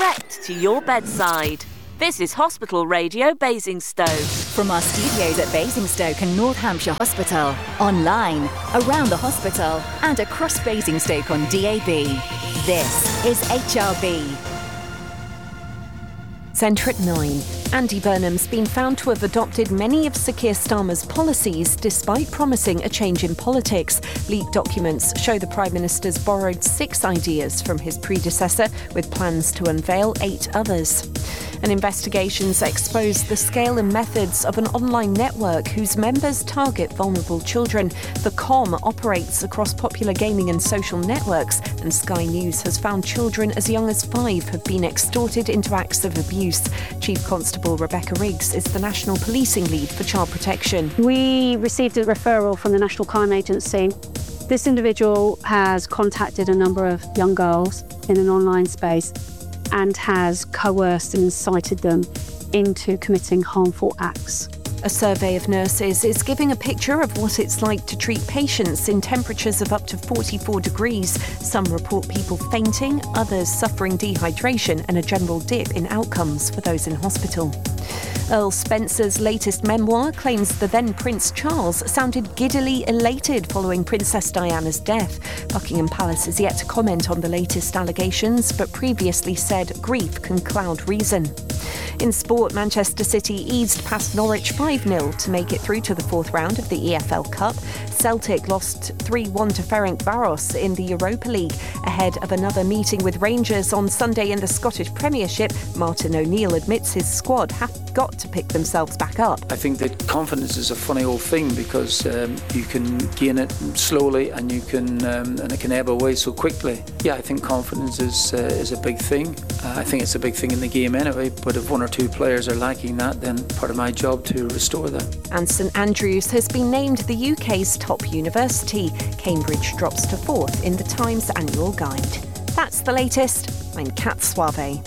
direct to your bedside. This is Hospital Radio Basingstoke. From our studios at Basingstoke and North Hampshire Hospital, online, around the hospital, and across Basingstoke on DAB. This is HRB. Centre at 9. Andy Burnham's been found to have adopted many of Sir Keir Starmer's policies despite promising a change in politics. Leaked documents show the Prime Minister's borrowed 6 ideas from his predecessor with plans to unveil 8 others. And investigations expose the scale and methods of an online network whose members target vulnerable children. The COM operates across popular gaming and social networks, and Sky News has found children as young as 5 have been extorted into acts of abuse. Chief Constable Rebecca Riggs is the National Policing Lead for Child Protection. We received a referral from the National Crime Agency. This individual has contacted a number of young girls in an online space and has coerced and incited them into committing harmful acts. A survey of nurses is giving a picture of what it's like to treat patients in temperatures of up to 44 degrees. Some report people fainting, others suffering dehydration and a general dip in outcomes for those in hospital. Earl Spencer's latest memoir claims the then Prince Charles sounded giddily elated following Princess Diana's death. Buckingham Palace is yet to comment on the latest allegations, but previously said grief can cloud reason. In sport, Manchester City eased past Norwich 5-0 to make it through to the 4th round of the EFL Cup. Celtic lost 3-1 to Ferencváros in the Europa League. Ahead of another meeting with Rangers on Sunday in the Scottish Premiership, Martin O'Neill admits his squad have got to pick themselves back up. I think that confidence is a funny old thing because you can gain it slowly and you can and it can ebb away so quickly. Yeah, I think confidence is a big thing. I think it's a big thing in the game anyway, but if 1 or 2 players are lacking that, then part of my job to restore that. And St Andrews has been named the UK's top university. Cambridge drops to 4th in the Times annual guide. That's the latest. I'm Kat Suave.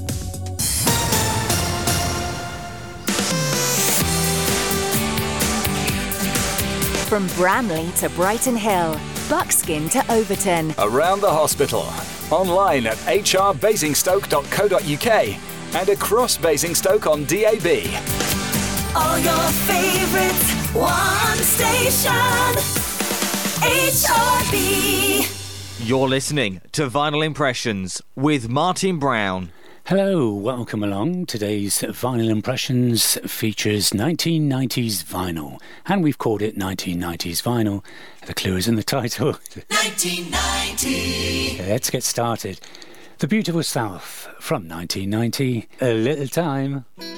From Bramley to Brighton Hill, Buckskin to Overton. Around the hospital. Online at hrbasingstoke.co.uk and across Basingstoke on DAB. All your favourites, one station, HRB. You're listening to Vinyl Impressions with Martin Brown. Hello, welcome along. Today's Vinyl Impressions features 1990s vinyl, and we've called it 1990s vinyl. The clue is in the title. 1990. Let's get started. The Beautiful South from 1990, A Little Time.